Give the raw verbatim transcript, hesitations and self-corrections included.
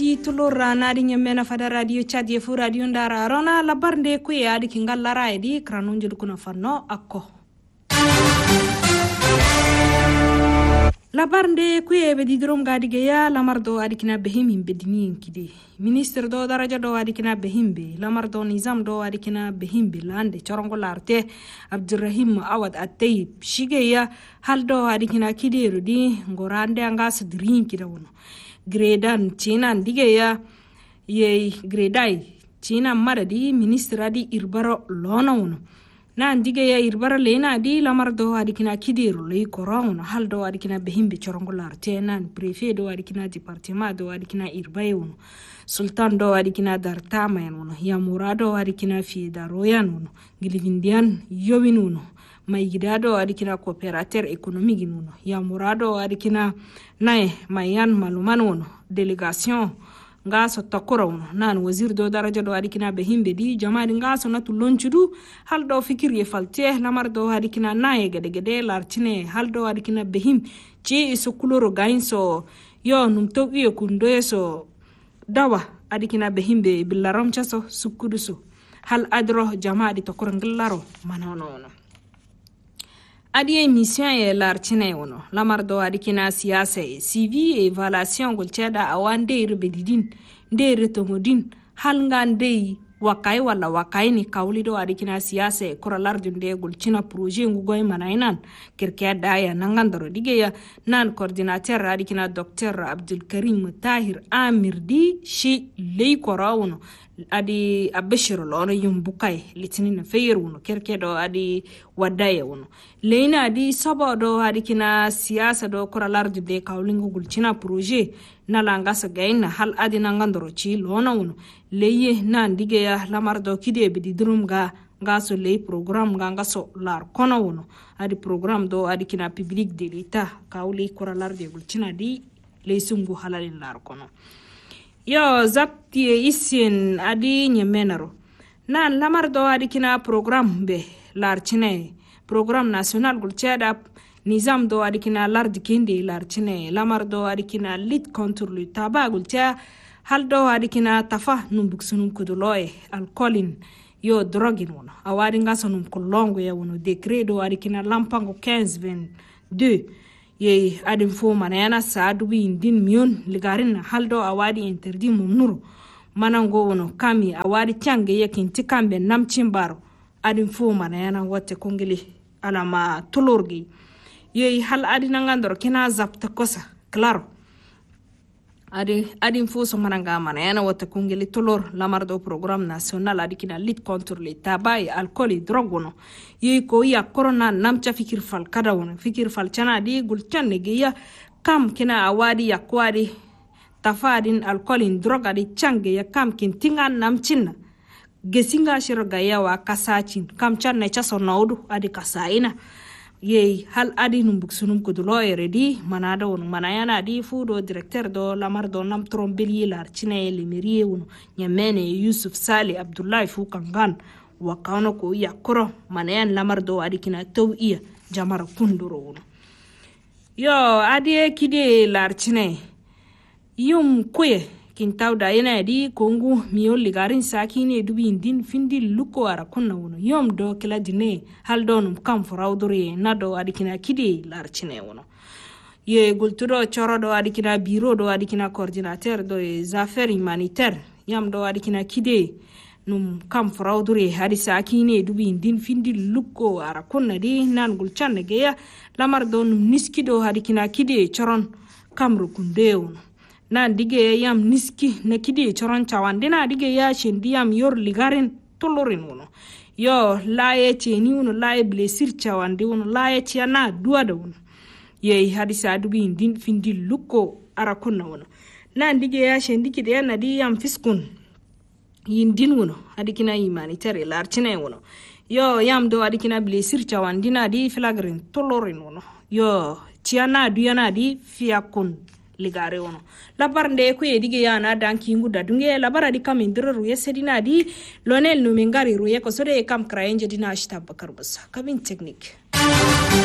si tulora na di nyemena fada radio chat ye fu radio ndara rona labar nde ku ya di kingal lara di kranun jul kuna fanno akko labar nde ku e be di drum gadi ge ya lamardo adikina behim bedini kidi ministre do daraja do adikina behimbe lamardo nizam do adikina behimbe lande chorongo larte abdurrahim awad at-tayyib shige ya haldo adikina kidi rudi ngorande angas drin kidawono gredan china dige ya ye gredai china maradi ministra di irbaro lona wono na dige ya irbaro lena di lamardo adikina kidiru lei korawno haldo adikina behimbe chorongolar tenan prefet do adikina departement do adikina irbaye wono sultan do adikina dartama en wono ya murado adikina fi daroyan wono gilivindian yowin wono mai gidado adikina coopérateur économique nuno ya murado adikina nay mayan maluman wono délégation ngaso takora wono nan wazir do daraja do adikina be himbe di jamaadi ngaso natu lonchudu haldo fikir ye falte lamar do adikina nay gede gede lartine haldo adikina be him ci so kuloro gainso yo num to wiye kundo so dawa adikina be himbe billaram chaso sukuduso hal adro jamaadi takora ngallaro manono wono adi émission e lartine wono lamardo adikina siyasa e cv e evaluation golcheda awande irbedidin de retomodin halngande wakai wala wakai ni kawlido adikina siyasa e koralardu de golchina projet ngugoy manainan kirkiya daya nangandoro digeya nan coordinateur adikina docteur Abdul Karim Tahir Amir di shi lei korawno adi abeshiro lono yumbukay litinin feyeruno kerkedo adi wadaye wono leina adi sabo do adikina siyasa do koralardu de kawlingo gulchina projet nalanga sagaina hal adi nangandoro chi lono wono leye nan digeya lamardo kide bidi drumga ngaso lei program gangaso lar kono wono adi program do adikina public de l'etat kawli koralardu gulchina di leisungu halalin lar kono yo zapti isin adi nyemenaro nan lamardo adikina program be larchine program national gulchada nizam do adikina lardikindi larchine lamardo adikina lit contre le tabac gulcha haldo adikina tafa numbuksunum kuduloe alcoolin yo drogin wono awadi ngasonum kulongo ya wono decret do adikina lampango quinze vingt-deux ye adin fo manayana saadubi indin mion ligarin haldo awadi interdi mumnuru manango wono kami awadi change yakinti kambe namchimbaro adin fo manayana wote kongeli alama tulurgi ye hal adina ngandoro kina zapta kosa claro adi adin fo so mananga manayana wote kongeli tulur lamardo programme national adikina lit contre le tabac et alcool et drogue wono ye ko ya corona namcha fikir fal kada wono fikir fal chana di gulchanne geya kam kina awadi ya kwadi tafadin alcool and drogue adi change ya kam kin tingan namchinna gesinga shiro gaya wa kasachin kam channe chaso naudu adi kasaina ye hal adi numbuksunum kudulo eredi manada wono manayana di fudo directeur do lamardo nam trombeli larchine limirie wono nyamene Yusuf Sali Abdullah Fukangan wakano ko yakoro manayan lamardo adikina tawiya jamara kunduro wono yo adi kide larchine yum kuye kintawda yana di kongu miyo ligarin sakine dubi indin findi luko ara kunna wono yom do kila dine hal donum kam forawdore nado adikina kide larchine wono ye gultudo choro do adikina biro do adikina coordinateur do les affaires humanitaires yam do adikina kide num kam forawdore hadi sakine dubi indin findi luko ara kunna di nan gulchanne geya lamar do num niskido adikina kide choron kamru kunde wono nan dige yam niski na kidi choron chawandina dige ya shendi yam yor ligarin tolorin wono yo laye cheni wono laye blessir chawandi wono laye chiana duada wono ye hadisa dubi indin findi luko arakonna wono nan dige ya shendi kide na di yam fiskun yindin wono adikina humanitaire larchine wono yo yam do adikina blessir chawandina di flagrin tolorin wono yo chiana duyana di fiakun ligare wono labar nde ko yedige yana danki nguda dunge labara di kam indiro ruye sedina di lonel no mengari ruye ko sore kam krayenje dina ashta bakar busa kabin technique